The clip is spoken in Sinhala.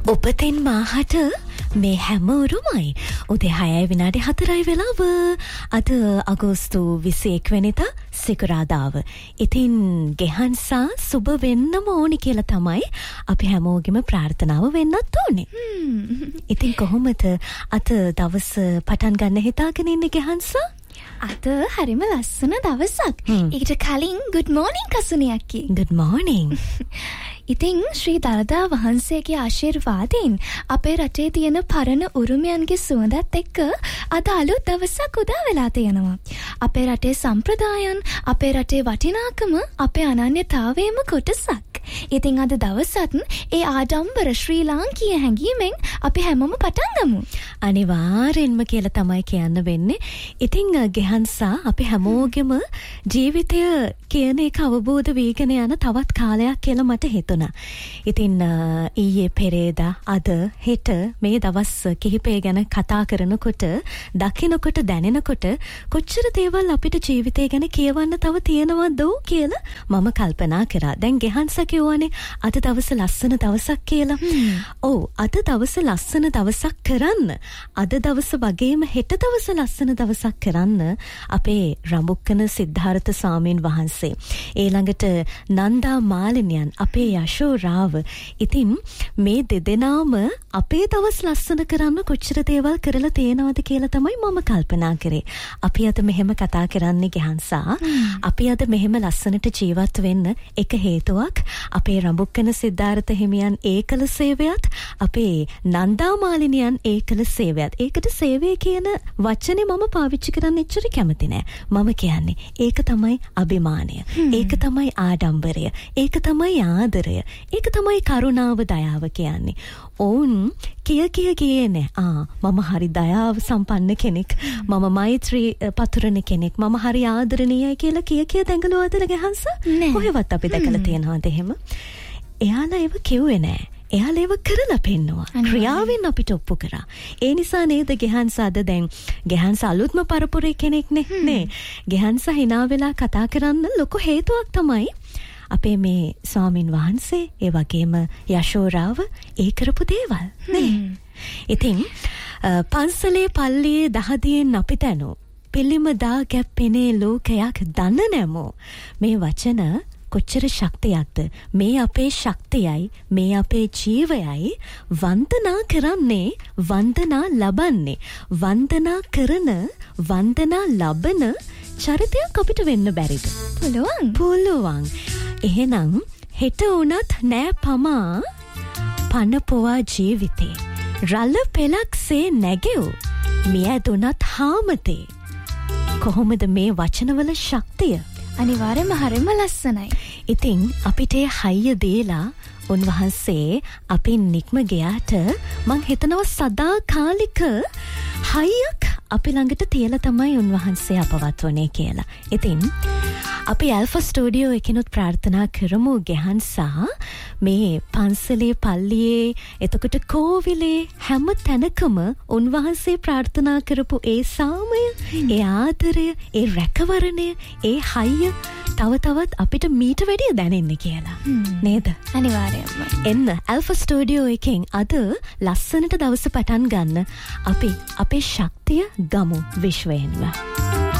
උපතින් මාහට මේ හැමෝරුමයි උදේ 6:04 වෙලාව අද අගෝස්තු 21 වෙනිදා සිකුරාදාව. ඉතින් ගෙහන්සා සුබ වෙන්නම ඕනි කියලා තමයි අපි හැමෝගෙම ප්‍රාර්ථනාව වෙන්නත් ඕනේ. ඉතින් කොහොමද අද දවස පටන් ගන්න හිතාගෙන ඉන්නේ ගෙහන්සා? අද හරිම ලස්සන දවසක්. ඊට කලින් good morning කසුනියක්කි. good morning. ඉතින් ශ්‍රී දළදා වහන්සේගේ ආශිර්වාදයෙන් අපේ රටේ තියෙන පරණ උරුමයන්ගේ සුවඳත් එක්ක අද අලුත් දවසක් උදා වෙලා තියෙනවා. අපේ රටේ සම්ප්‍රදායන්, අපේ රටේ වටිනාකම, අපේ අනන්‍යතාවයේම කොටසක්. ඉතින් අද දවසත් ඒ ආඩම්බර ශ්‍රී ලාංකීය හැඟීමෙන් අපි හැමෝම පටන් ගමු. අනිවාර්යෙන්ම කියලා තමයි කියන්න වෙන්නේ. ඉතින් ගෙහන්සා අපි හැමෝගෙම ජීවිතය කියන එක අවබෝධ වීගෙන යන තවත් කාලයක් කියලා මට හිතුණා. ඉතින් ඊයේ පෙරේදා අද හෙට මේ දවස් කිහිපය ගැන කතා කරනකොට, දකිනකොට, දැනෙනකොට කොච්චර දේවල් අපිට ජීවිතය ගැන කියවන්න තව තියෙනවද කියලා මම කල්පනා කරා. දැන් ගෙහන්සා කිව්වනේ අද දවස ලස්සන දවසක් කියලා. ඔව්, අද දවස ලස්සන දවසක් කරන්න, අද දවස වගේම හෙට දවස ලස්සන දවසක් කරන්න අපේ රඹුක්කන සිද්ධාර්ථ ස්වාමීන් වහන්සේ, ඊළඟට නන්දා මාලිනියන්, අපේ යශෝරාව, ඉතින් මේ දෙදෙනාම අපේ දවස් ලස්සන කරන්න කොච්චර දේවල් කරලා තියෙනවද කියලා තමයි මම කල්පනා කරේ. අපි අද මෙහෙම කතා කරන්නේ ගෙහන්සා. අපි අද මෙහෙම ලස්සනට ජීවත් වෙන්න එක හේතුවක් අපේ රඹුක්කන සිද්ධාර්ථ හිමියන් ඒකල සේවයත්, අපේ නන්දා මාලිනියන් ඒකල සේවයත්. ඒකට සේවය කියන වචනේ මම පාවිච්චි කරන්න එච්චර කැමති නෑ. මම කියන්නේ ඒක තමයි අභිමානය, ඒක තමයි ආඩම්බරය, ඒක තමයි ආදරය, ඒක තමයි කරුණාව, දයාව කියන්නේ. ඕන් කිය ගියේ නෑ මම හරි දයාව සම්පන්න කෙනෙක්, මම මෛත්‍රී පතුරන කෙනෙක්, මම හරි ආදරණීයයි කියලා කිය දැඟලුවද ගෙහන්සා? කොහෙවත් අපි දැකලා තියෙනවද එහෙම? එයාලා ඒව කිව්වේ නෑ. එයාලා ඒව කරලා පෙන්නවා. ක්‍රියාවෙන් අපිට ඔප්පු කරා. ඒ නිසා නේද ගෙහන්සා අද දැන් ගෙහන්සා අලුත්ම පරපුරේ කෙනෙක් නේ. ගෙහන්සා hina වෙලා කතා කරන්න ලොකු හේතුවක් තමයි අපේ මේ ස්වාමින් වහන්සේ, ඒ වගේම යශෝරාව ඒ කරපු දේවල් නේ. ඉතින් පන්සලේ පල්ලියේ දහදියෙන් අපිට ඇනෝ පිළිම දා ගැප්පෙනේ ලෝකයක් දන්න නැමෝ. මේ වචන කොච්චර ශක්තියක්ද? මේ අපේ ශක්තියයි, මේ අපේ ජීවයයි. වන්දනා කරන්නේ, වන්දනා ලබන්නේ, වන්දනා කරන, වන්දනා ලබන චරිතයක් අපිට වෙන්න බැරිද? පුළුවන්. එහෙනම් හෙට උනත් නෑ පමා පනපොවා ජීවිතේ රළ පෙලක්සේ නැගෙව් මියදුනත් හාමතේ. කොහොමද මේ වචනවල ශක්තිය? අනිවාර්යයෙන්ම හරිම ලස්සනයි. ඉතින් අපිට හයිය දීලා උන්වහන්සේ අපින් නික්ම ගියාට මං හිතනවා සදාකාලික හයියක් අපි ළඟට තියලා තමයි උන්වහන්සේ අපවත් වුණේ කියලා. ඉතින් අපි ඇල්ෆා ස්ටුඩියෝ එකනොත් ප්‍රාර්ථනා කරමු ගෙහන්සා මේ පන්සලේ පල්ලියේ, එතකොට කෝවිලේ හැම තැනකම උන්වහන්සේ ප්‍රාර්ථනා කරපු ඒ සාමය, ඒ ආදරය, ඒ රැකවරණය, ඒ හයිය තව තවත් අපිට මීට වැඩිය දැනෙන්න කියලා නේද? අනිවාර්යයෙන්ම. එන්න ඇල්ෆා ස්ටුඩියෝ එකෙන් අද ලස්සනට දවස පටන් ගන්න අපි අපේ ශක්තිය ගමු විශ්වයෙන්ම.